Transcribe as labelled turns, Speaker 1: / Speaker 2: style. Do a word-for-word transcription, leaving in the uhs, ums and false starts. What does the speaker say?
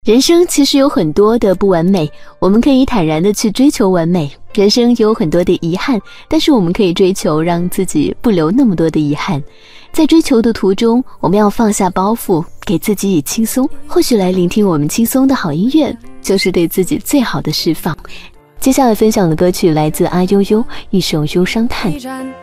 Speaker 1: 人生其实有很多的不完美，我们可以坦然的去追求完美。人生有很多的遗憾，但是我们可以追求让自己不留那么多的遗憾。在追求的途中，我们要放下包袱，给自己以轻松。或许来聆听我们轻松的好音乐，就是对自己最好的释放。接下来分享的歌曲来自阿悠悠，一首《忧伤叹》。